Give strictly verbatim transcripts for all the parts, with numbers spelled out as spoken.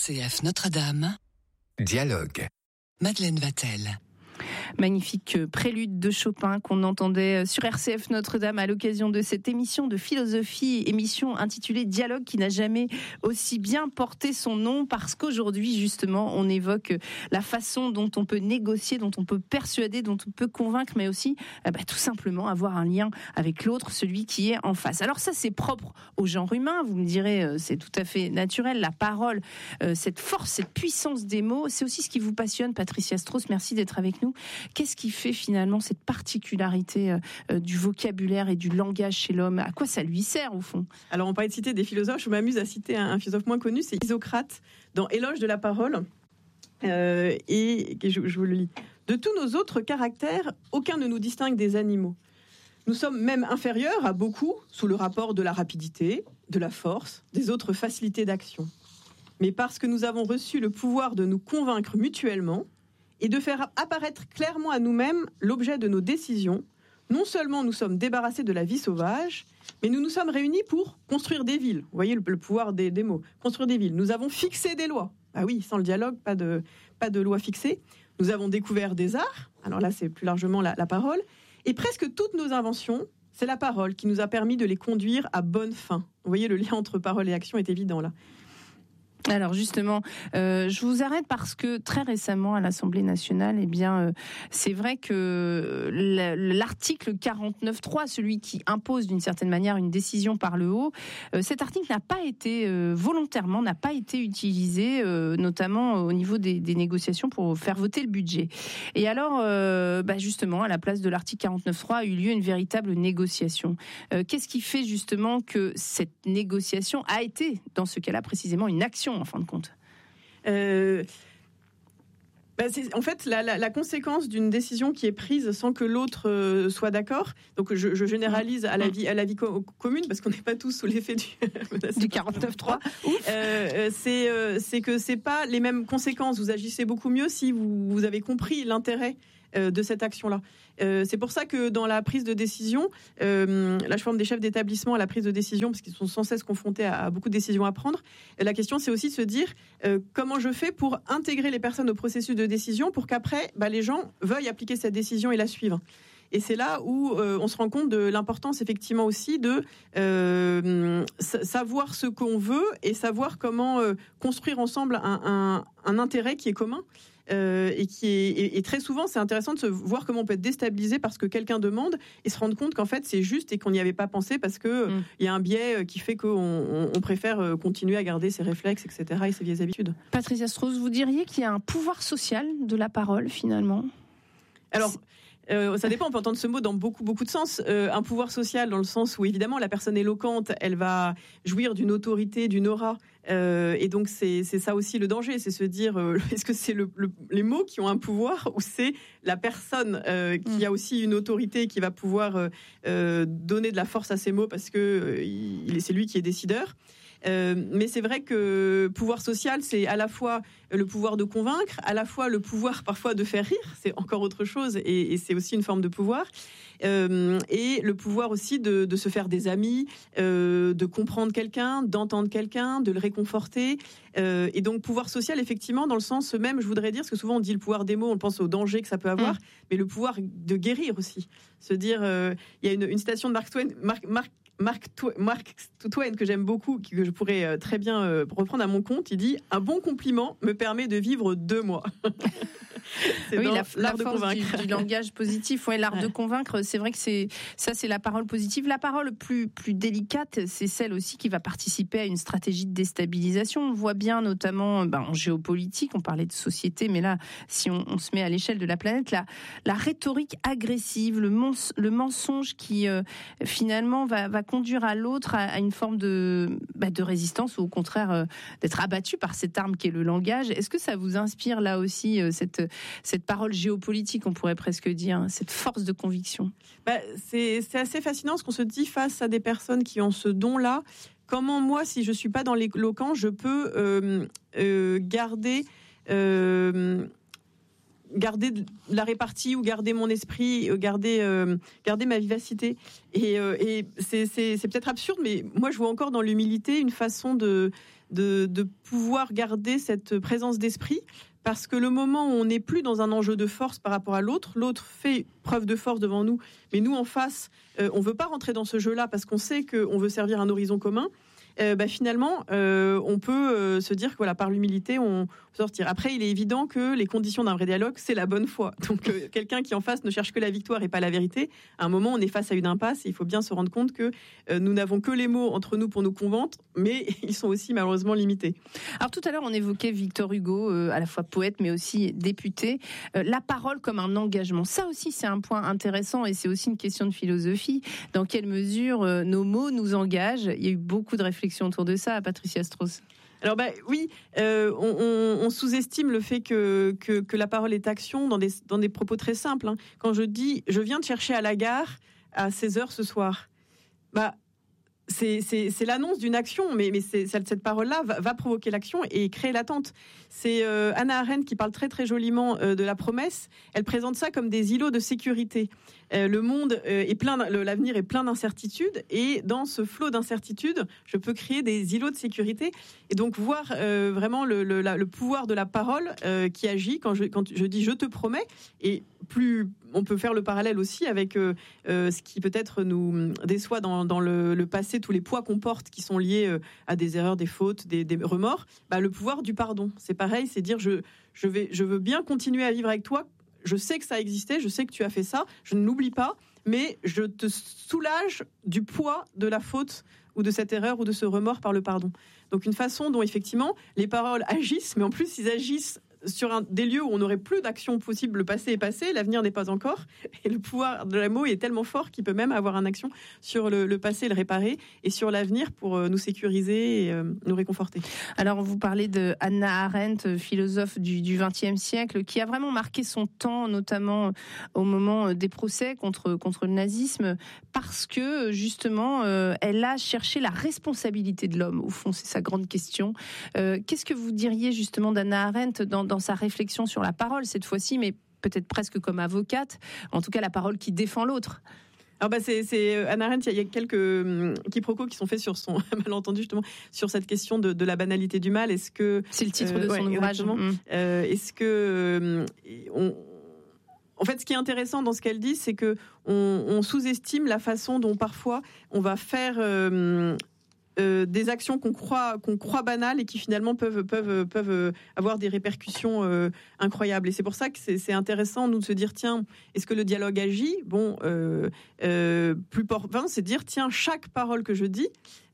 C F Notre-Dame. Dialogue. Madeleine Vatel. Magnifique prélude de Chopin qu'on entendait sur R C F Notre-Dame à l'occasion de cette émission de philosophie, émission intitulée Dialogue, qui n'a jamais aussi bien porté son nom, parce qu'aujourd'hui justement on évoque la façon dont on peut négocier, dont on peut persuader, dont on peut convaincre, mais aussi eh ben, tout simplement avoir un lien avec l'autre, celui qui est en face. Alors ça, c'est propre au genre humain, vous me direz, c'est tout à fait naturel, la parole, cette force, cette puissance des mots, c'est aussi ce qui vous passionne. Patricia Strauss, merci d'être avec nous. Qu'est-ce qui fait finalement cette particularité euh, du vocabulaire et du langage chez l'homme ? À quoi ça lui sert au fond ? Alors on parlait de citer des philosophes, je m'amuse à citer un, un philosophe moins connu, c'est Isocrate, dans Éloge de la parole, euh, et je, je vous le lis. De tous nos autres caractères, aucun ne nous distingue des animaux. Nous sommes même inférieurs à beaucoup sous le rapport de la rapidité, de la force, des autres facilités d'action. Mais parce que nous avons reçu le pouvoir de nous convaincre mutuellement, et de faire apparaître clairement à nous-mêmes l'objet de nos décisions, non seulement nous sommes débarrassés de la vie sauvage, mais nous nous sommes réunis pour construire des villes. Vous voyez le, le pouvoir des, des mots. Construire des villes. Nous avons fixé des lois. Ah oui, sans le dialogue, pas de, pas de loi fixée. Nous avons découvert des arts. Alors là, c'est plus largement la, la parole. Et presque toutes nos inventions, c'est la parole qui nous a permis de les conduire à bonne fin. Vous voyez, le lien entre parole et action est évident là. Alors justement, euh, je vous arrête parce que très récemment à l'Assemblée nationale, eh bien, euh, c'est vrai que l'article quarante-neuf trois, celui qui impose d'une certaine manière une décision par le haut, euh, cet article n'a pas été euh, volontairement, n'a pas été utilisé, euh, notamment au niveau des, des négociations pour faire voter le budget. Et alors, euh, bah justement, à la place de l'article quarante-neuf trois a eu lieu une véritable négociation. Euh, qu'est-ce qui fait justement que cette négociation a été, dans ce cas-là précisément, une action en fin de compte? euh, bah c'est en fait la, la, la conséquence d'une décision qui est prise sans que l'autre euh, soit d'accord. Donc je, je généralise à la vie, à la vie co- commune, parce qu'on n'est pas tous sous l'effet du, du quarante-neuf trois. Euh, c'est, euh, c'est que c'est pas les mêmes conséquences. Vous agissez beaucoup mieux si vous, vous avez compris l'intérêt euh, de cette action-là. Euh, c'est pour ça que dans la prise de décision, euh, là je forme des chefs d'établissement à la prise de décision, parce qu'ils sont sans cesse confrontés à, à beaucoup de décisions à prendre. La question, c'est aussi de se dire euh, comment je fais pour intégrer les personnes au processus de décision pour qu'après, bah, les gens veuillent appliquer cette décision et la suivre. Et c'est là où euh, on se rend compte de l'importance effectivement aussi de euh, savoir ce qu'on veut et savoir comment euh, construire ensemble un, un, un intérêt qui est commun. Euh, et qui est et, et très souvent c'est intéressant de se voir comment on peut être déstabilisé parce que quelqu'un demande et se rendre compte qu'en fait c'est juste et qu'on n'y avait pas pensé parce que il mmh. y a un biais qui fait qu'on on, on préfère continuer à garder ses réflexes, et cetera et ses vieilles habitudes. Patricia Strauss, vous diriez qu'il y a un pouvoir social de la parole finalement? Alors Euh, ça dépend, on peut entendre ce mot dans beaucoup beaucoup de sens. Euh, un pouvoir social dans le sens où évidemment la personne éloquente, elle va jouir d'une autorité, d'une aura, euh, et donc c'est c'est ça aussi le danger, c'est se dire euh, est-ce que c'est le, le, les mots qui ont un pouvoir ou c'est la personne euh, qui a aussi une autorité et qui va pouvoir euh, euh, donner de la force à ces mots parce que euh, il, c'est lui qui est décideur. Euh, mais c'est vrai que pouvoir social, c'est à la fois le pouvoir de convaincre, à la fois le pouvoir parfois de faire rire, c'est encore autre chose, et, et c'est aussi une forme de pouvoir, euh, et le pouvoir aussi de, de se faire des amis, euh, de comprendre quelqu'un, d'entendre quelqu'un, de le réconforter, euh, et donc pouvoir social, effectivement, dans le sens même, je voudrais dire, parce que souvent on dit le pouvoir des mots, on pense au danger que ça peut avoir, mmh. mais le pouvoir de guérir aussi, se dire, euh, il y a une, une citation de Mark Twain, Mark, Mark Mark, Tw- Mark Twain que j'aime beaucoup, que je pourrais très bien reprendre à mon compte. Il dit: un bon compliment me permet de vivre deux mois. C'est oui, dans la, l'art la de force convaincre. Du, du langage positif, ouais, l'art ouais. de convaincre. C'est vrai que c'est ça, c'est la parole positive. La parole plus plus délicate, c'est celle aussi qui va participer à une stratégie de déstabilisation. On voit bien, notamment, ben, en géopolitique. On parlait de société, mais là, si on, on se met à l'échelle de la planète, la la rhétorique agressive, le, mens, le mensonge qui euh, finalement va va conduire à l'autre à, à une forme de bah, de résistance ou au contraire euh, d'être abattu par cette arme qui est le langage. Est-ce que ça vous inspire là aussi euh, cette cette parole géopolitique, on pourrait presque dire, cette force de conviction? Bah, c'est, c'est assez fascinant ce qu'on se dit face à des personnes qui ont ce don-là. Comment moi, si je suis pas dans l'éloquent, je peux euh, euh, garder euh, garder la répartie ou garder mon esprit, garder, euh, garder ma vivacité. Et, euh, et c'est, c'est, c'est peut-être absurde, mais moi je vois encore dans l'humilité une façon de, de, de pouvoir garder cette présence d'esprit, parce que le moment où on n'est plus dans un enjeu de force par rapport à l'autre, l'autre fait preuve de force devant nous, mais nous en face, euh, on ne veut pas rentrer dans ce jeu-là parce qu'on sait qu'on veut servir un horizon commun. Euh, bah, finalement, euh, on peut euh, se dire que voilà, par l'humilité, on peut sortir. Après, il est évident que les conditions d'un vrai dialogue, c'est la bonne foi. Donc, euh, quelqu'un qui en face ne cherche que la victoire et pas la vérité, à un moment, on est face à une impasse et il faut bien se rendre compte que euh, nous n'avons que les mots entre nous pour nous convaincre, mais ils sont aussi malheureusement limités. Alors tout à l'heure, on évoquait Victor Hugo, euh, à la fois poète mais aussi député. Euh, la parole comme un engagement, ça aussi c'est un point intéressant et c'est aussi une question de philosophie. Dans quelle mesure euh, nos mots nous engagent? Il y a eu beaucoup de réflexions autour de ça, Patricia Strauss. Alors bah, oui, euh, on, on, on sous-estime le fait que, que, que la parole est action dans des, dans des propos très simples. Hein. Quand je dis « je viens te chercher à la gare à seize heures ce soir », bah, c'est, c'est, c'est l'annonce d'une action, mais, mais c'est, cette parole-là va, va provoquer l'action et créer l'attente. C'est euh, Hannah Arendt qui parle très très joliment euh, de la promesse. Elle présente ça comme des îlots de sécurité. Euh, le monde euh, est plein, le, l'avenir est plein d'incertitudes, et dans ce flot d'incertitudes, je peux créer des îlots de sécurité. Et donc voir euh, vraiment le, le, la, le pouvoir de la parole euh, qui agit quand je, quand je dis je te promets. Et plus on peut faire le parallèle aussi avec euh, euh, ce qui peut-être nous déçoit dans, dans le, le passé, tous les poids qu'on porte qui sont liés euh, à des erreurs, des fautes, des, des remords. Bah, le pouvoir du pardon, c'est pareil, c'est dire je, je, vais, je veux bien continuer à vivre avec toi. Je sais que ça existait, je sais que tu as fait ça, je ne l'oublie pas, mais je te soulage du poids de la faute ou de cette erreur ou de ce remords par le pardon. Donc une façon dont effectivement les paroles agissent, mais en plus ils agissent sur un, des lieux où on n'aurait plus d'action possible. Le passé est passé, l'avenir n'est pas encore, et le pouvoir de la mot est tellement fort qu'il peut même avoir une action sur le, le passé, le réparer, et sur l'avenir pour nous sécuriser et euh, nous réconforter. Alors vous parlez de Hannah Arendt, philosophe du vingtième siècle, qui a vraiment marqué son temps, notamment au moment des procès contre, contre le nazisme, parce que justement euh, elle a cherché la responsabilité de l'homme. Au fond, c'est sa grande question. Euh, qu'est-ce que vous diriez justement d'Hannah Arendt dans, dans sa réflexion sur la parole cette fois-ci, mais peut-être presque comme avocate, en tout cas la parole qui défend l'autre? Alors bah c'est, c'est Hannah Arendt, il y a quelques hum, quiproquos qui sont faits sur son malentendu justement sur cette question de, de la banalité du mal. Est-ce que c'est le titre euh, de son ouais, ouvrage mmh. euh, Est-ce que euh, on En fait, ce qui est intéressant dans ce qu'elle dit, c'est que on, on sous-estime la façon dont parfois on va faire euh, euh, des actions qu'on croit qu'on croit banales et qui finalement peuvent peuvent peuvent avoir des répercussions euh, incroyables. Et c'est pour ça que c'est, c'est intéressant nous de se dire tiens, est-ce que le dialogue agit? Bon, euh, euh, plus portant, c'est de dire tiens, chaque parole que je dis.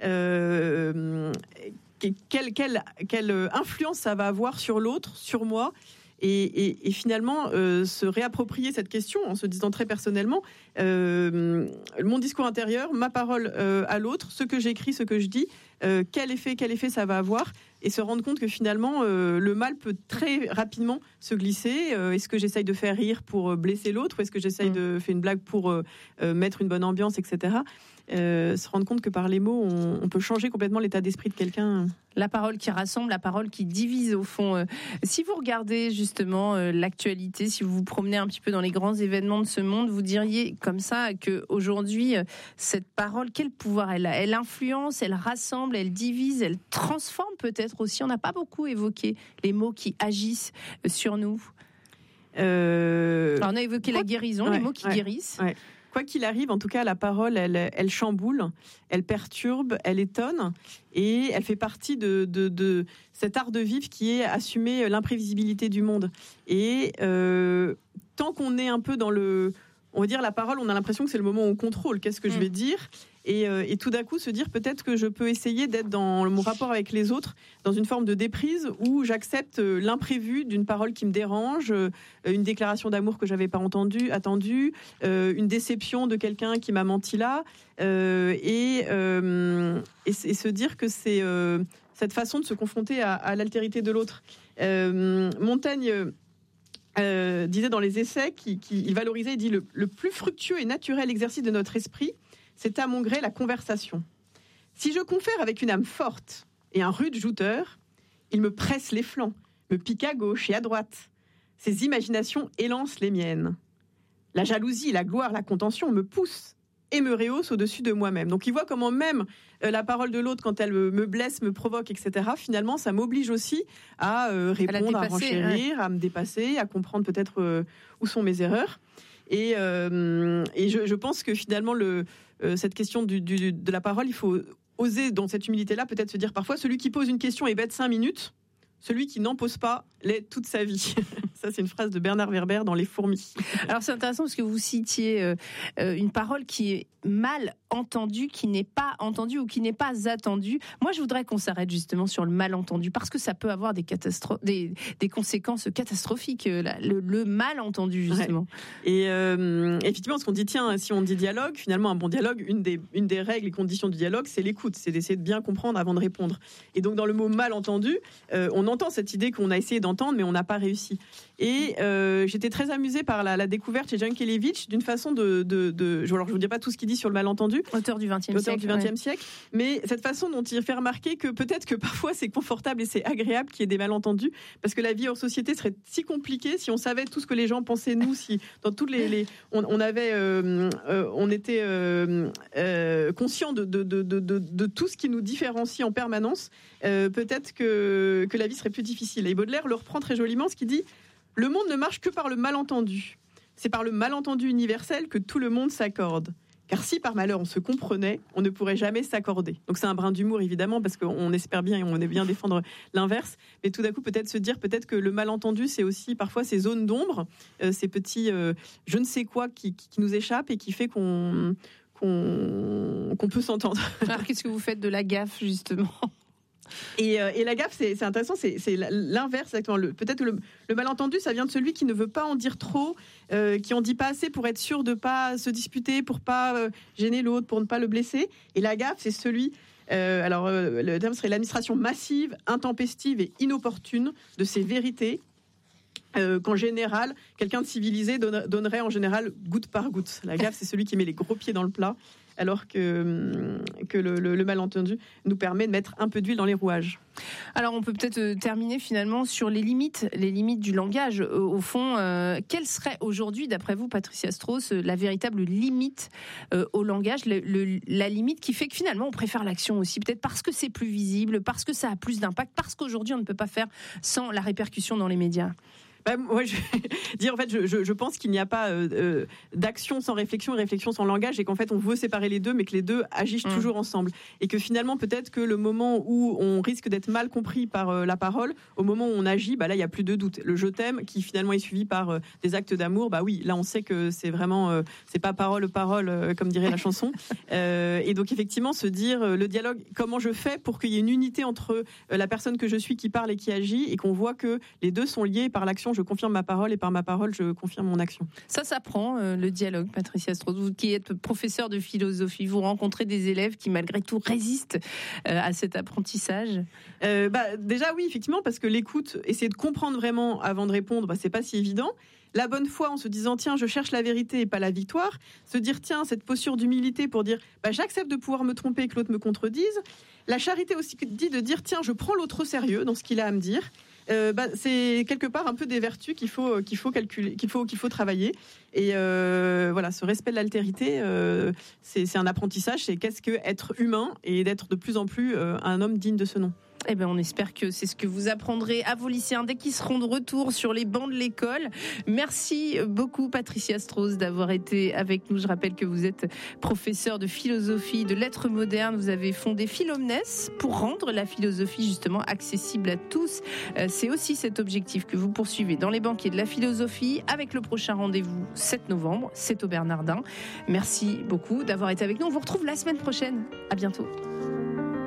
Euh, quelle, quelle, quelle influence ça va avoir sur l'autre, sur moi? Et, et, et finalement, euh, se réapproprier cette question en se disant très personnellement, euh, mon discours intérieur, ma parole euh, à l'autre, ce que j'écris, ce que je dis, euh, quel effet, quel effet ça va avoir, et se rendre compte que finalement, euh, le mal peut très rapidement se glisser. Euh, est-ce que j'essaye de faire rire pour blesser l'autre, ou est-ce que j'essaye mmh. de faire une blague pour euh, mettre une bonne ambiance, et cetera. Euh, se rendre compte que par les mots, on, on peut changer complètement l'état d'esprit de quelqu'un. La parole qui rassemble, la parole qui divise au fond. Euh, si vous regardez justement euh, l'actualité, si vous vous promenez un petit peu dans les grands événements de ce monde, vous diriez comme ça qu'aujourd'hui, euh, cette parole, quel pouvoir elle a? Elle influence, elle rassemble, elle divise, elle transforme peut-être aussi. On n'a pas beaucoup évoqué les mots qui agissent sur nous. Euh... Alors on a évoqué Quoi la guérison, ouais, les mots qui ouais, guérissent. Ouais. Quoi qu'il arrive, en tout cas, la parole, elle, elle chamboule, elle perturbe, elle étonne, et elle fait partie de, de, de cet art de vivre qui est assumer l'imprévisibilité du monde. Et euh, tant qu'on est un peu dans le... On va dire la parole, on a l'impression que c'est le moment où on contrôle. Qu'est-ce que mmh. je vais dire ? Et, euh, et tout d'un coup, se dire peut-être que je peux essayer d'être dans mon rapport avec les autres, dans une forme de déprise où j'accepte l'imprévu d'une parole qui me dérange, euh, une déclaration d'amour que j'avais pas entendue, attendue, euh, une déception de quelqu'un qui m'a menti là, euh, et, euh, et, et se dire que c'est euh, cette façon de se confronter à, à l'altérité de l'autre. Euh, Montaigne euh, disait dans les essais, qui, qui il valorisait, il dit le, le plus fructueux et naturel exercice de notre esprit, c'est à mon gré la conversation. Si je confère avec une âme forte et un rude jouteur, il me presse les flancs, me pique à gauche et à droite. Ses imaginations élancent les miennes. La jalousie, la gloire, la contention me poussent et me rehaussent au-dessus de moi-même. Donc il voit comment même euh, la parole de l'autre, quand elle me blesse, me provoque, et cetera, finalement, ça m'oblige aussi à euh, répondre, à, à renchérir, ouais. à me dépasser, à comprendre peut-être euh, où sont mes erreurs. Et, euh, et je, je pense que finalement, le, euh, cette question du, du, de la parole, il faut oser, dans cette humilité-là, peut-être se dire parfois, celui qui pose une question est bête cinq minutes, celui qui n'en pose pas l'est toute sa vie. Ça, c'est une phrase de Bernard Werber dans Les Fourmis. Alors, c'est intéressant parce que vous citiez euh, une parole qui est mal entendue, qui n'est pas entendue ou qui n'est pas attendue. Moi, je voudrais qu'on s'arrête justement sur le malentendu parce que ça peut avoir des, catastro- des, des conséquences catastrophiques, là, le, le malentendu, justement. Ouais. Et euh, effectivement, ce qu'on dit, tiens, si on dit dialogue, finalement, un bon dialogue, une des, une des règles et conditions du dialogue, c'est l'écoute, c'est d'essayer de bien comprendre avant de répondre. Et donc, dans le mot malentendu, euh, on entend cette idée qu'on a essayé d'entendre, mais on n'a pas réussi. Et euh, j'étais très amusée par la, la découverte chez Jan Kelevich d'une façon de, de, de... Alors, je ne vous dis pas tout ce qu'il dit sur le malentendu. Auteur du vingtième siècle. Auteur du vingtième siècle. Mais cette façon dont il fait remarquer que peut-être que parfois c'est confortable et c'est agréable qu'il y ait des malentendus, parce que la vie en société serait si compliquée si on savait tout ce que les gens pensaient nous, si dans toutes les... les on, on avait... Euh, euh, on était euh, euh, conscient de, de, de, de, de, de tout ce qui nous différencie en permanence, euh, peut-être que, que la vie serait plus difficile. Et Baudelaire le reprend très joliment, ce qui dit « Le monde ne marche que par le malentendu. C'est par le malentendu universel que tout le monde s'accorde. Car si par malheur on se comprenait, on ne pourrait jamais s'accorder. » Donc c'est un brin d'humour évidemment, parce qu'on espère bien et on aime bien défendre l'inverse. Mais tout d'un coup, peut-être se dire peut-être que le malentendu, c'est aussi parfois ces zones d'ombre, euh, ces petits euh, je ne sais quoi qui, qui nous échappent et qui fait qu'on, qu'on, qu'on peut s'entendre. Alors qu'est-ce que vous faites de la gaffe justement ? Et, euh, et la gaffe, c'est, c'est intéressant, c'est, c'est l'inverse exactement. Le, peut-être que le, le malentendu, ça vient de celui qui ne veut pas en dire trop, euh, qui en dit pas assez pour être sûr de pas se disputer, pour pas euh, gêner l'autre, pour ne pas le blesser. Et la gaffe, c'est celui, euh, alors euh, le terme serait l'administration massive, intempestive et inopportune de ces vérités. Euh, qu'en général, quelqu'un de civilisé donne, donnerait en général goutte par goutte. La gaffe, c'est celui qui met les gros pieds dans le plat, alors que, que le, le, le malentendu nous permet de mettre un peu d'huile dans les rouages. Alors, on peut peut-être terminer finalement sur les limites, les limites du langage. Au fond, euh, quelle serait aujourd'hui, d'après vous, Patricia Strauss, la véritable limite euh, au langage, le, le, la limite qui fait que finalement on préfère l'action aussi, peut-être parce que c'est plus visible, parce que ça a plus d'impact, parce qu'aujourd'hui on ne peut pas faire sans la répercussion dans les médias? Bah, moi, je vais dire, en fait, je, je, je pense qu'il n'y a pas euh, d'action sans réflexion et réflexion sans langage, et qu'en fait, on veut séparer les deux, mais que les deux agissent mmh. toujours ensemble. Et que finalement, peut-être que le moment où on risque d'être mal compris par euh, la parole, au moment où on agit, bah là, il n'y a plus de doute. Le je t'aime, qui finalement est suivi par euh, des actes d'amour, bah oui, là, on sait que c'est vraiment, euh, c'est pas parole, parole, euh, comme dirait la chanson. Euh, et donc, effectivement, se dire, euh, le dialogue, comment je fais pour qu'il y ait une unité entre euh, la personne que je suis qui parle et qui agit, et qu'on voit que les deux sont liés par l'action. Je confirme ma parole et par ma parole, je confirme mon action. Ça s'apprend, euh, le dialogue, Patricia Strauss. Vous qui êtes professeur de philosophie, vous rencontrez des élèves qui, malgré tout, résistent euh, à cet apprentissage euh, bah, Déjà, oui, effectivement, parce que l'écoute, essayer de comprendre vraiment avant de répondre, bah, c'est pas si évident. La bonne foi en se disant, tiens, je cherche la vérité et pas la victoire. Se dire, tiens, cette posture d'humilité pour dire, bah, j'accepte de pouvoir me tromper et que l'autre me contredise. La charité aussi dit de dire, tiens, je prends l'autre au sérieux dans ce qu'il a à me dire. Euh, bah, c'est quelque part un peu des vertus qu'il faut qu'il faut calculer, qu'il faut qu'il faut travailler. Et euh, voilà, ce respect de l'altérité, euh, c'est, c'est un apprentissage. C'est qu'est-ce que être humain et d'être de plus en plus euh, un homme digne de ce nom. Eh bien, on espère que c'est ce que vous apprendrez à vos lycéens dès qu'ils seront de retour sur les bancs de l'école. Merci beaucoup, Patricia Strauss, d'avoir été avec nous. Je rappelle que vous êtes professeure de philosophie, de lettres modernes. Vous avez fondé Philomnes pour rendre la philosophie justement accessible à tous. C'est aussi cet objectif que vous poursuivez dans les banquiers de la philosophie avec le prochain rendez-vous sept novembre. C'est au Bernardin. Merci beaucoup d'avoir été avec nous. On vous retrouve la semaine prochaine. À bientôt.